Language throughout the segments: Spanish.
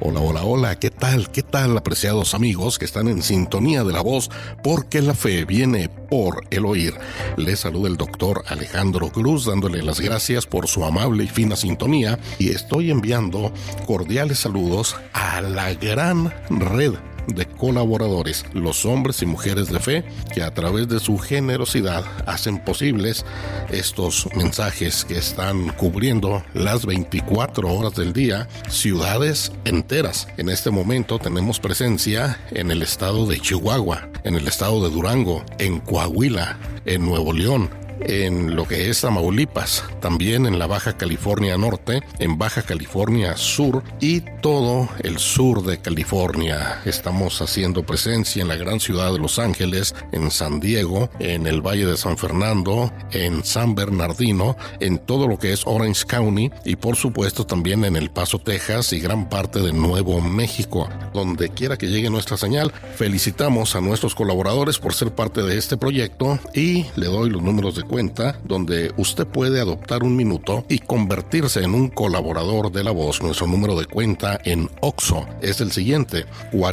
Hola, hola, hola, ¿qué tal? ¿Qué tal, apreciados amigos que están en sintonía de la voz? Porque la fe viene por el oír. Les saluda el doctor Alejandro Cruz, dándole las gracias por su amable y fina sintonía, y estoy enviando cordiales saludos a la gran red de colaboradores, los hombres y mujeres de fe que a través de su generosidad hacen posibles estos mensajes que están cubriendo las 24 horas del día, ciudades enteras. En este momento tenemos presencia en el estado de Chihuahua, en el estado de Durango, en Coahuila, en Nuevo León, en lo que es Tamaulipas, también en la Baja California Norte, en Baja California Sur y todo el sur de California. Estamos haciendo presencia en la gran ciudad de Los Ángeles, en San Diego, en el Valle de San Fernando, en San Bernardino, en todo lo que es Orange County y por supuesto también en El Paso, Texas y gran parte de Nuevo México. Donde quiera que llegue nuestra señal, felicitamos a nuestros colaboradores por ser parte de este proyecto y le doy los números de cuenta donde usted puede adoptar un minuto y convertirse en un colaborador de la voz. Nuestro número de cuenta en OXXO es el siguiente: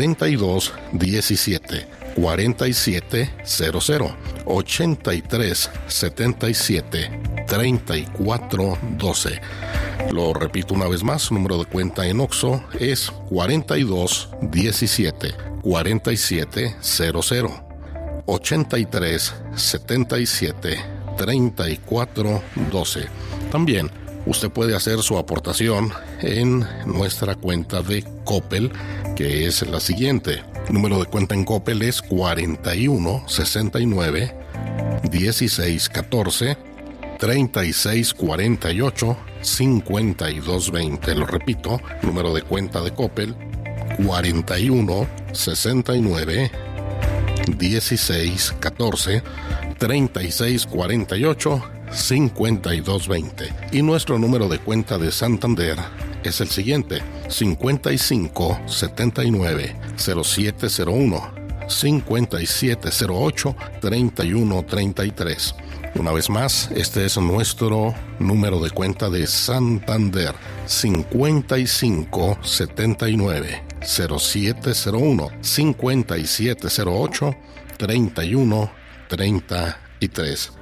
4217 4700 8377 3412. Lo repito una vez más, su número de cuenta en OXXO es 4217 4700 8377 3412. También usted puede hacer su aportación en nuestra cuenta de Coppel, que es la siguiente. El número de cuenta en Coppel es 4169 1614 3648 5220. Lo repito, número de cuenta de Coppel 4169 1614 3648 5220. Y nuestro número de cuenta de Santander es el siguiente: 5579 0701 5708 3133. Una vez más, este es nuestro número de cuenta de Santander: 5579 0701 5708 3133.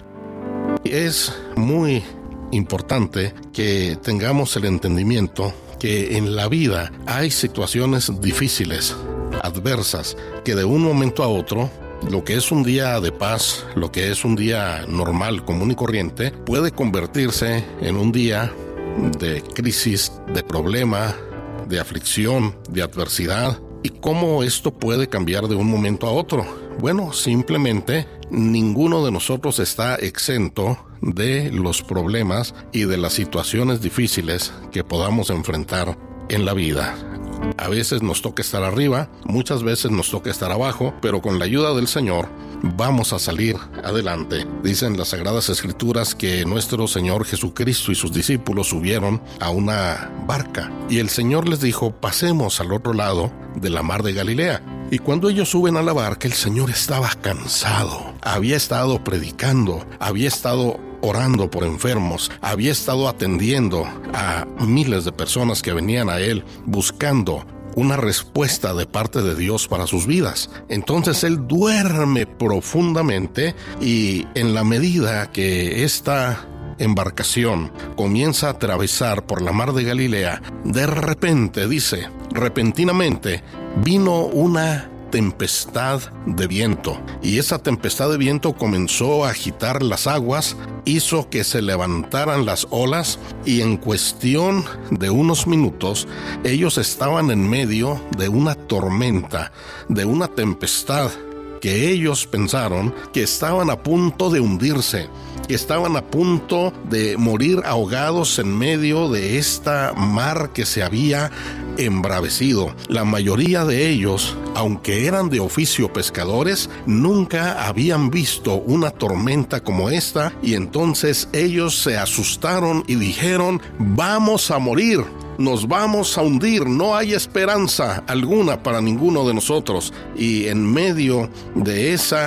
Es muy importante que tengamos el entendimiento que en la vida hay situaciones difíciles, adversas, que de un momento a otro, lo que es un día de paz, lo que es un día normal, común y corriente, puede convertirse en un día de crisis, de problema, de aflicción, de adversidad. ¿Y cómo esto puede cambiar de un momento a otro? Bueno, simplemente ninguno de nosotros está exento de los problemas y de las situaciones difíciles que podamos enfrentar en la vida. A veces nos toca estar arriba, muchas veces nos toca estar abajo, pero con la ayuda del Señor vamos a salir adelante. Dicen las Sagradas Escrituras que nuestro Señor Jesucristo y sus discípulos subieron a una barca y el Señor les dijo: pasemos al otro lado de la mar de Galilea. Y cuando ellos suben a la barca, el Señor estaba cansado. Había estado predicando, había estado orando por enfermos, había estado atendiendo a miles de personas que venían a Él buscando una respuesta de parte de Dios para sus vidas. Entonces Él duerme profundamente y en la medida que esta embarcación comienza a atravesar por la mar de Galilea, de repente, dice, repentinamente vino una tempestad de viento, y esa tempestad de viento comenzó a agitar las aguas, hizo que se levantaran las olas, y en cuestión de unos minutos ellos estaban en medio de una tormenta, de una tempestad que ellos pensaron que estaban a punto de hundirse, que estaban a punto de morir ahogados en medio de esta mar que se había embravecido. La mayoría de ellos, aunque eran de oficio pescadores, nunca habían visto una tormenta como esta, y entonces ellos se asustaron y dijeron: vamos a morir, nos vamos a hundir, no hay esperanza alguna para ninguno de nosotros. Y en medio de esa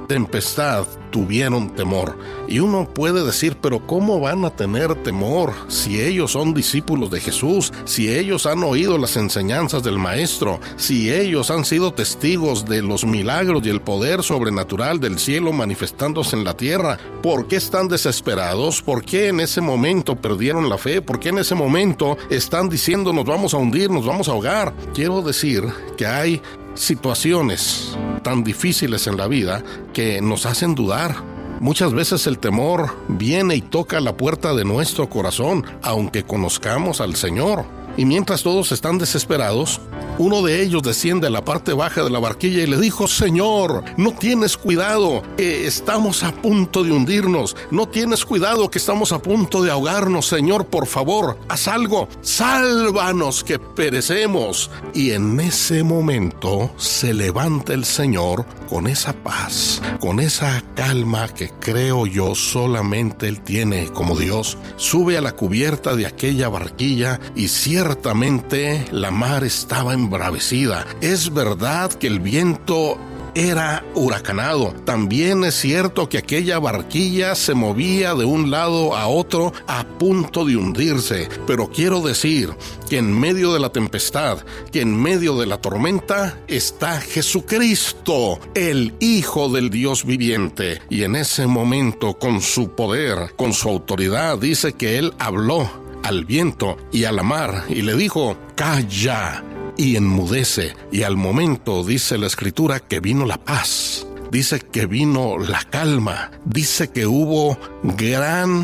tempestad tuvieron temor. Y uno puede decir, pero ¿cómo van a tener temor si ellos son discípulos de Jesús, si ellos han oído las enseñanzas del Maestro, si ellos han sido testigos de los milagros y el poder sobrenatural del cielo manifestándose en la tierra? ¿Por qué están desesperados? ¿Por qué en ese momento perdieron la fe? ¿Por qué en ese momento están diciendo nos vamos a hundir, nos vamos a ahogar? Quiero decir que hay situaciones tan difíciles en la vida que nos hacen dudar. Muchas veces el temor viene y toca la puerta de nuestro corazón, aunque conozcamos al Señor. Y mientras todos están desesperados, uno de ellos desciende a la parte baja de la barquilla y le dijo: Señor, ¿no tienes cuidado que estamos a punto de hundirnos? ¿No tienes cuidado que estamos a punto de ahogarnos? Señor, por favor, haz algo. Sálvanos que perecemos. Y en ese momento se levanta el Señor con esa paz, con esa calma que creo yo solamente Él tiene como Dios. Sube a la cubierta de aquella barquilla y ciertamente la mar estaba embravecida. Es verdad que el viento era huracanado. También es cierto que aquella barquilla se movía de un lado a otro a punto de hundirse. Pero quiero decir que en medio de la tempestad, que en medio de la tormenta, está Jesucristo, el Hijo del Dios viviente. Y en ese momento, con su poder, con su autoridad, dice que Él habló al viento y a la mar y le dijo: calla, y enmudece. Y al momento dice la Escritura que vino la paz, dice que vino la calma, dice que hubo gran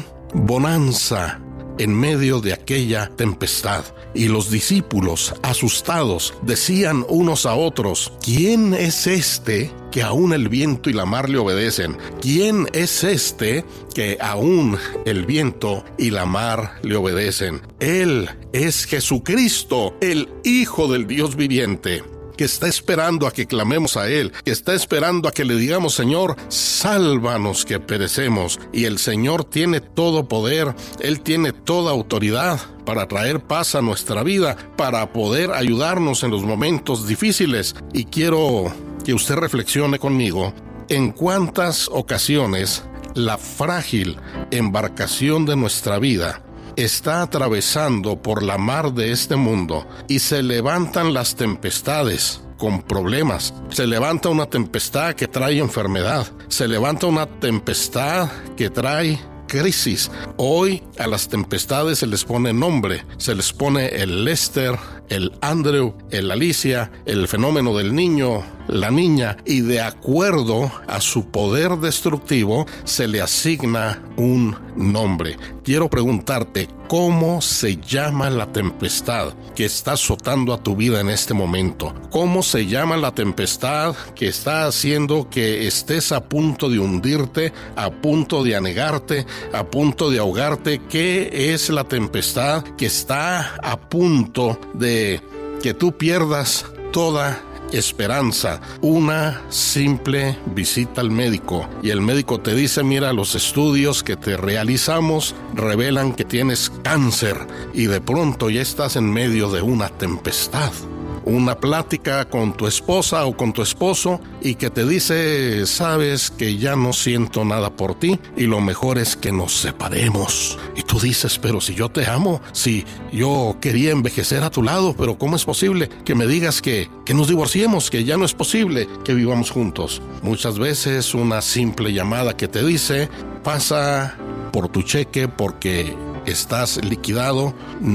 bonanza en medio de aquella tempestad. Y los discípulos, asustados, decían unos a otros: ¿quién es este que aún el viento y la mar le obedecen? ¿Quién es este que aún el viento y la mar le obedecen? Él es Jesucristo, el Hijo del Dios viviente, que está esperando a que clamemos a Él, que está esperando a que le digamos: Señor, sálvanos que perecemos. Y el Señor tiene todo poder, Él tiene toda autoridad para traer paz a nuestra vida, para poder ayudarnos en los momentos difíciles. Y quiero que usted reflexione conmigo en cuántas ocasiones la frágil embarcación de nuestra vida está atravesando por la mar de este mundo y se levantan las tempestades con problemas. Se levanta una tempestad que trae enfermedad. Se levanta una tempestad que trae crisis. Hoy a las tempestades se les pone nombre. Se les pone el Lester, el Andrew, el Alicia, el fenómeno del niño, la niña, y de acuerdo a su poder destructivo se le asigna un nombre. Quiero preguntarte, ¿cómo se llama la tempestad que está azotando a tu vida en este momento? ¿Cómo se llama la tempestad que está haciendo que estés a punto de hundirte, a punto de anegarte, a punto de ahogarte? ¿Qué es la tempestad que está a punto de que tú pierdas toda esperanza? Una simple visita al médico y el médico te dice: mira, los estudios que te realizamos revelan que tienes cáncer, y de pronto ya estás en medio de una tempestad. Una plática con tu esposa o con tu esposo y que te dice: sabes que ya no siento nada por ti y lo mejor es que nos separemos. Y tú dices: pero si yo te amo, si yo quería envejecer a tu lado, pero ¿cómo es posible que me digas que nos divorciemos, que ya no es posible que vivamos juntos? Muchas veces una simple llamada que te dice: pasa por tu cheque porque estás liquidado,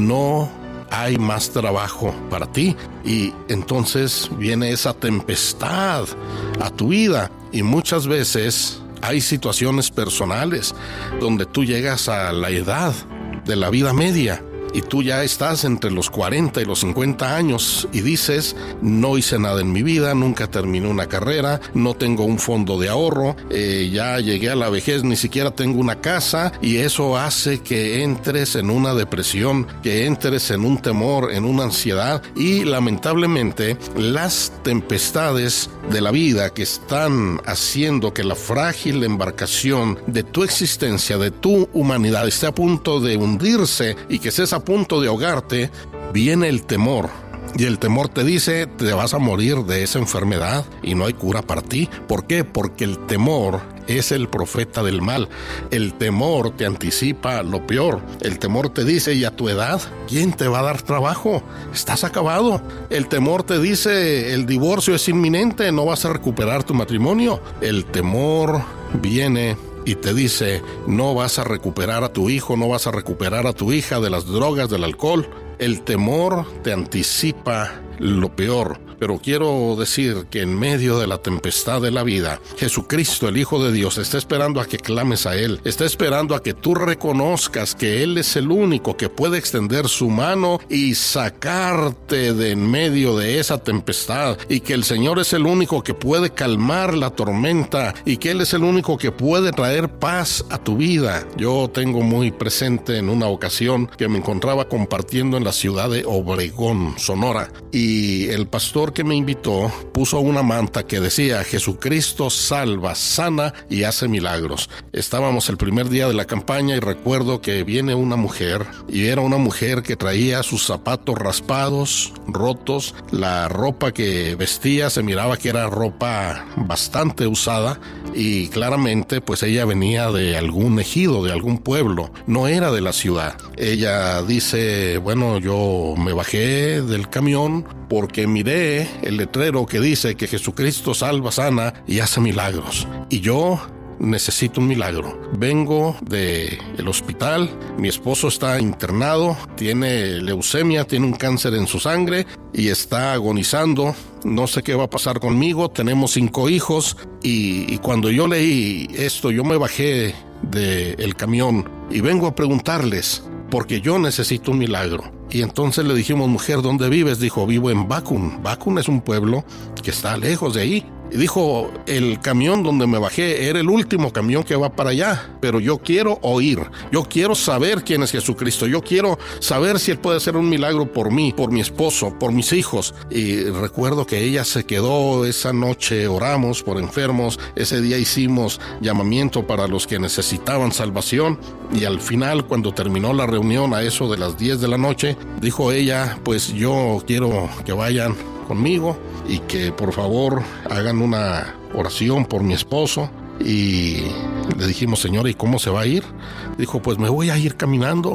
no hay más trabajo para ti. Y entonces viene esa tempestad a tu vida. Y muchas veces hay situaciones personales donde tú llegas a la edad de la vida media y tú ya estás entre los 40 y los 50 años y dices: no hice nada en mi vida, nunca terminé una carrera, no tengo un fondo de ahorro, ya llegué a la vejez, ni siquiera tengo una casa, y eso hace que entres en una depresión, que entres en un temor, en una ansiedad. Y lamentablemente las tempestades de la vida que están haciendo que la frágil embarcación de tu existencia, de tu humanidad, esté a punto de hundirse y que estés a punto de ahogarte, viene el temor. Y el temor te dice, te vas a morir de esa enfermedad y no hay cura para ti. ¿Por qué? Porque el temor es el profeta del mal. El temor te anticipa lo peor. El temor te dice, ¿y a tu edad quién te va a dar trabajo? Estás acabado. El temor te dice, el divorcio es inminente, no vas a recuperar tu matrimonio. El temor viene y te dice, no vas a recuperar a tu hijo, no vas a recuperar a tu hija de las drogas, del alcohol. El temor te anticipa lo peor. Pero quiero decir que en medio de la tempestad de la vida, Jesucristo, el Hijo de Dios, está esperando a que clames a Él. Está esperando a que tú reconozcas que Él es el único que puede extender su mano y sacarte de en medio de esa tempestad. Y que el Señor es el único que puede calmar la tormenta. Y que Él es el único que puede traer paz a tu vida. Yo tengo muy presente en una ocasión que me encontraba compartiendo en la ciudad de Obregón, Sonora. Y el pastor que me invitó puso una manta que decía, Jesucristo salva, sana y hace milagros. Estábamos el primer día de la campaña y recuerdo que viene una mujer, y era una mujer que traía sus zapatos raspados, rotos. La ropa que vestía se miraba que era ropa bastante usada, y claramente pues ella venía de algún ejido, de algún pueblo, no era de la ciudad. Ella dice, bueno, yo me bajé del camión porque miré el letrero que dice que Jesucristo salva, sana y hace milagros. Y yo necesito un milagro. Vengo del hospital, mi esposo está internado, tiene leucemia, tiene un cáncer en su sangre y está agonizando. No sé qué va a pasar conmigo, tenemos 5 hijos y cuando yo leí esto, yo me bajé del camión y vengo a preguntarles, porque yo necesito un milagro. Y entonces le dijimos, mujer, ¿dónde vives? Dijo, vivo en Bacun. Bacun es un pueblo que está lejos de ahí. Y dijo, el camión donde me bajé era el último camión que va para allá, pero yo quiero oír, yo quiero saber quién es Jesucristo, yo quiero saber si Él puede hacer un milagro por mí, por mi esposo, por mis hijos. Y recuerdo que ella se quedó esa noche, oramos por enfermos, ese día hicimos llamamiento para los que necesitaban salvación, y al final, cuando terminó la reunión a eso de las 10 de la noche, dijo ella, pues yo quiero que vayan conmigo y que por favor hagan una oración por mi esposo. Y le dijimos, señora, ¿y cómo se va a ir? Dijo, pues me voy a ir caminando.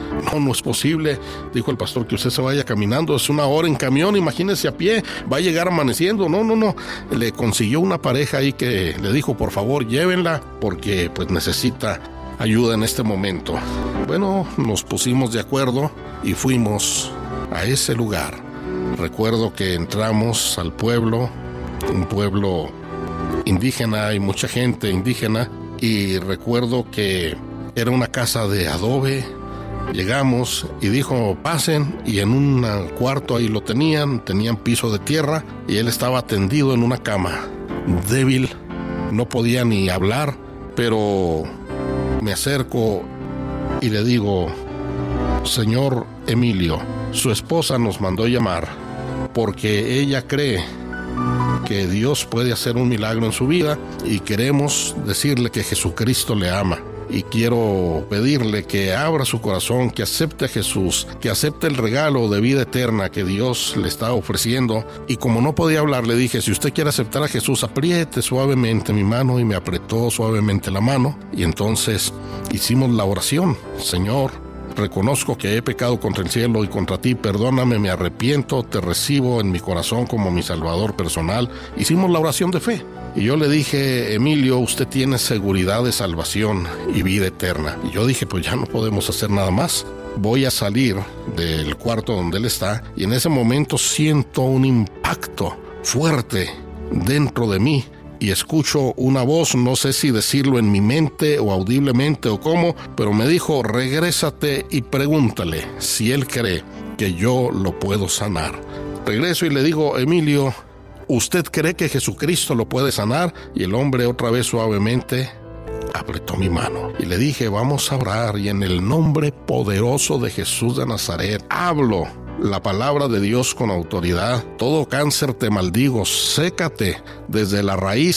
No es posible, dijo el pastor, que usted se vaya caminando, es 1 hora en camión, imagínese a pie, va a llegar amaneciendo. No, le consiguió una pareja ahí que le dijo, por favor, llévenla, porque pues necesita ayuda en este momento. Bueno, nos pusimos de acuerdo y fuimos a ese lugar. Recuerdo que entramos al pueblo, un pueblo indígena, hay mucha gente indígena, y recuerdo que era una casa de adobe. Llegamos y dijo, pasen, y en un cuarto ahí lo tenían piso de tierra, y él estaba tendido en una cama, débil, no podía ni hablar, pero me acerco y le digo, señor Emilio, su esposa nos mandó llamar porque ella cree que Dios puede hacer un milagro en su vida y queremos decirle que Jesucristo le ama. Y quiero pedirle que abra su corazón, que acepte a Jesús, que acepte el regalo de vida eterna que Dios le está ofreciendo. Y como no podía hablar, le dije, si usted quiere aceptar a Jesús, apriete suavemente mi mano, y me apretó suavemente la mano. Y entonces hicimos la oración. Señor, reconozco que he pecado contra el cielo y contra ti, perdóname, me arrepiento, te recibo en mi corazón como mi Salvador personal. Hicimos la oración de fe. Y yo le dije, Emilio, usted tiene seguridad de salvación y vida eterna. Y yo dije, pues ya no podemos hacer nada más. Voy a salir del cuarto donde él está, y en ese momento siento un impacto fuerte dentro de mí. Y escucho una voz, no sé si decirlo en mi mente o audiblemente o cómo, pero me dijo, regrésate y pregúntale si él cree que yo lo puedo sanar. Regreso y le digo, Emilio, ¿usted cree que Jesucristo lo puede sanar? Y el hombre otra vez suavemente apretó mi mano. Y le dije, vamos a orar, y en el nombre poderoso de Jesús de Nazaret, hablo la palabra de Dios con autoridad. Todo cáncer te maldigo, sécate desde la raíz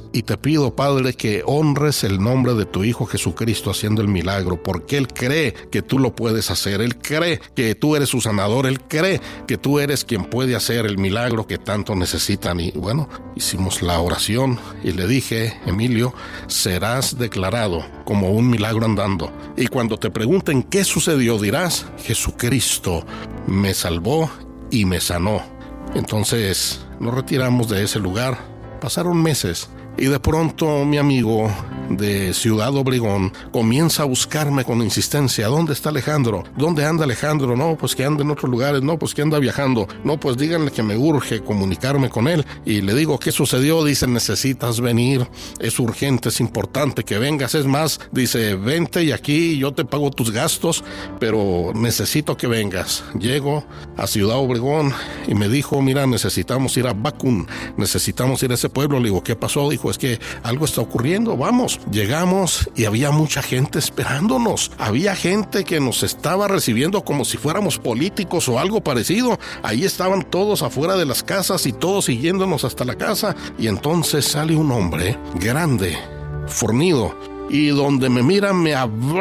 Y te pido, Padre, que honres el nombre de tu Hijo Jesucristo haciendo el milagro, porque Él cree que tú lo puedes hacer. Él cree que tú eres su sanador. Él cree que tú eres quien puede hacer el milagro que tanto necesitan. Y bueno, hicimos la oración y le dije, Emilio, serás declarado como un milagro andando. Y cuando te pregunten qué sucedió, dirás, Jesucristo me salvó y me sanó. Entonces nos retiramos de ese lugar. Pasaron meses. Y de pronto mi amigo de Ciudad Obregón comienza a buscarme con insistencia. ¿Dónde está Alejandro? ¿Dónde anda Alejandro? No, pues que anda en otros lugares. No, pues que anda viajando. No, pues díganle que me urge comunicarme con él. Y le digo, ¿qué sucedió? Dice, necesitas venir. Es urgente, es importante que vengas. Es más, dice, vente y aquí yo te pago tus gastos, pero necesito que vengas. Llego a Ciudad Obregón y me dijo, mira, necesitamos ir a Bacún. Necesitamos ir a ese pueblo. Le digo, ¿qué pasó? Dijo, es que algo está ocurriendo, vamos. Llegamos y había mucha gente esperándonos. Había gente que nos estaba recibiendo como si fuéramos políticos o algo parecido. Ahí estaban todos afuera de las casas y todos siguiéndonos hasta la casa. Y entonces sale un hombre grande, fornido, y donde me mira me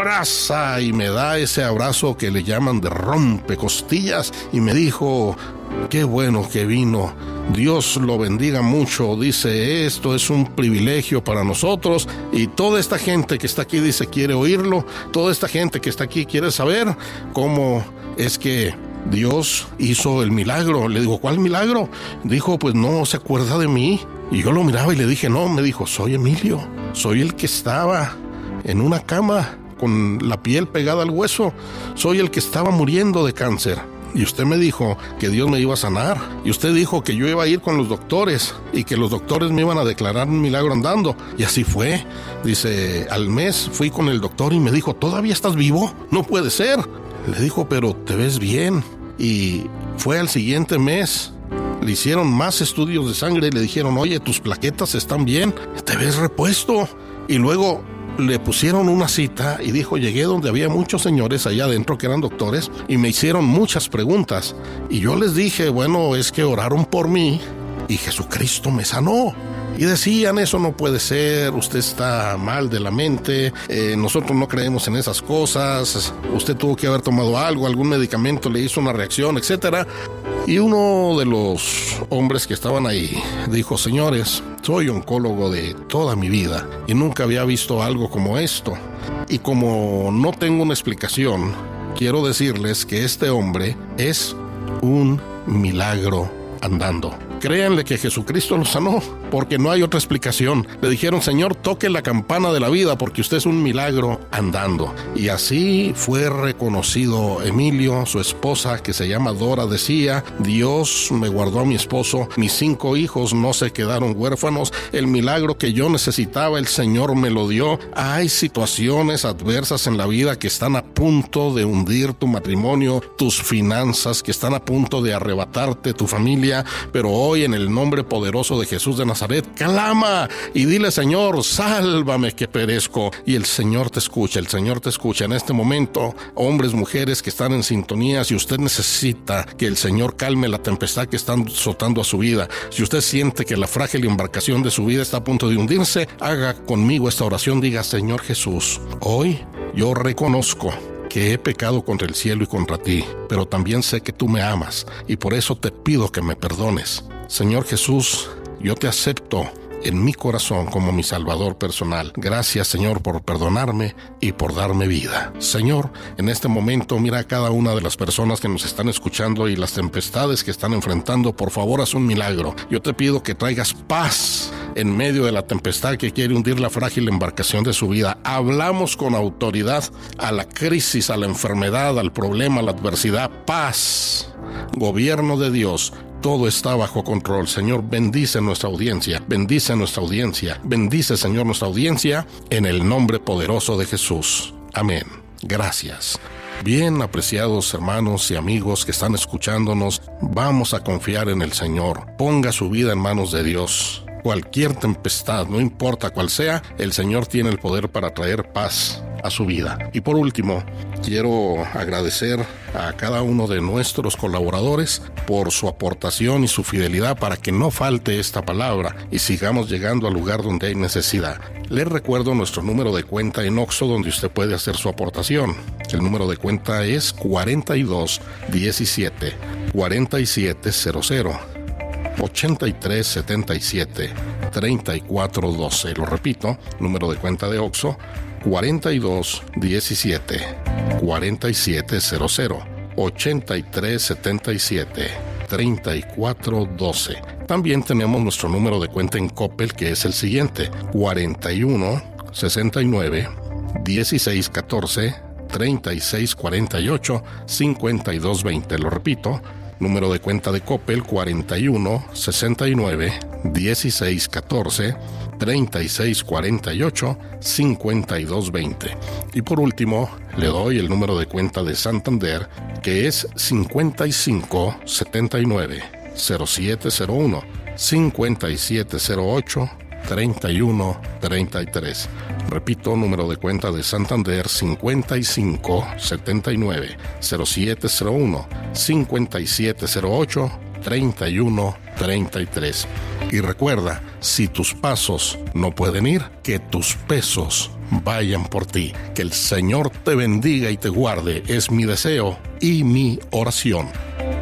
abraza y me da ese abrazo que le llaman de rompecostillas y me dijo, qué bueno que vino. Dios lo bendiga mucho. Dice, esto es un privilegio para nosotros y toda esta gente que está aquí, dice, quiere oírlo. Toda esta gente que está aquí quiere saber cómo es que Dios hizo el milagro. Le digo, ¿cuál milagro? Dijo, pues no se acuerda de mí. Y yo lo miraba y le dije, no. Me dijo, soy Emilio, soy el que estaba en una cama con la piel pegada al hueso, soy el que estaba muriendo de cáncer. Y usted me dijo que Dios me iba a sanar. Y usted dijo que yo iba a ir con los doctores y que los doctores me iban a declarar un milagro andando. Y así fue. Dice, al mes fui con el doctor y me dijo, ¿todavía estás vivo? No puede ser. Le dijo, pero te ves bien. Y fue al siguiente mes. Le hicieron más estudios de sangre y le dijeron, oye, tus plaquetas están bien, te ves repuesto. Y luego le pusieron una cita y dijo, llegué donde había muchos señores allá adentro que eran doctores y me hicieron muchas preguntas. Y yo les dije, bueno, es que oraron por mí y Jesucristo me sanó. Y decían, eso no puede ser, usted está mal de la mente, nosotros no creemos en esas cosas, usted tuvo que haber tomado algo, algún medicamento le hizo una reacción, etcétera. Y uno de los hombres que estaban ahí dijo, señores, soy oncólogo de toda mi vida y nunca había visto algo como esto. Y como no tengo una explicación, quiero decirles que este hombre es un milagro andando. Créanle que Jesucristo lo sanó, porque no hay otra explicación. Le dijeron, Señor, toque la campana de la vida, porque usted es un milagro andando. Y así fue reconocido Emilio. Su esposa, que se llama Dora, decía, Dios me guardó a mi esposo, mis 5 hijos no se quedaron huérfanos, el milagro que yo necesitaba, el Señor me lo dio. Hay situaciones adversas en la vida que están a punto de hundir tu matrimonio, tus finanzas, que están a punto de arrebatarte tu familia, pero hoy en el nombre poderoso de Jesús de Nazaret, clama y dile, Señor, sálvame que perezco. Y el Señor te escucha, el Señor te escucha en este momento. Hombres, mujeres que están en sintonía, si usted necesita que el Señor calme la tempestad que está azotando a su vida, si usted siente que la frágil embarcación de su vida está a punto de hundirse, haga conmigo esta oración, diga, Señor Jesús, hoy yo reconozco que he pecado contra el cielo y contra ti, pero también sé que tú me amas y por eso te pido que me perdones. Señor Jesús, yo te acepto en mi corazón como mi Salvador personal. Gracias, Señor, por perdonarme y por darme vida. Señor, en este momento mira a cada una de las personas que nos están escuchando y las tempestades que están enfrentando. Por favor, haz un milagro. Yo te pido que traigas paz en medio de la tempestad que quiere hundir la frágil embarcación de su vida. Hablamos con autoridad a la crisis, a la enfermedad, al problema, a la adversidad. Paz, gobierno de Dios. Todo está bajo control. Señor, bendice nuestra audiencia. Bendice nuestra audiencia. Bendice, Señor, nuestra audiencia en el nombre poderoso de Jesús. Amén. Gracias. Bien, apreciados hermanos y amigos que están escuchándonos, vamos a confiar en el Señor. Ponga su vida en manos de Dios. Cualquier tempestad, no importa cuál sea, el Señor tiene el poder para traer paz a su vida. Y por último, quiero agradecer a cada uno de nuestros colaboradores por su aportación y su fidelidad para que no falte esta palabra y sigamos llegando al lugar donde hay necesidad. Les recuerdo nuestro número de cuenta en OXXO donde usted puede hacer su aportación. El número de cuenta es 4217 4700 8377 3412. Lo repito, número de cuenta de OXXO 4217 4700 8377 3412. También tenemos nuestro número de cuenta en Coppel, que es el siguiente: 41 69 16 14 36 48 52 20. Lo repito, número de cuenta de Coppel 41 69 16 14 36 48 52 20. Y por último, le doy el número de cuenta de Santander, que es 55 79 0701 5708 31 33. Repito, número de cuenta de Santander 55 79 0701 5708 31 33. Y recuerda, si tus pasos no pueden ir, que tus pesos vayan por ti. Que el Señor te bendiga y te guarde, es mi deseo y mi oración.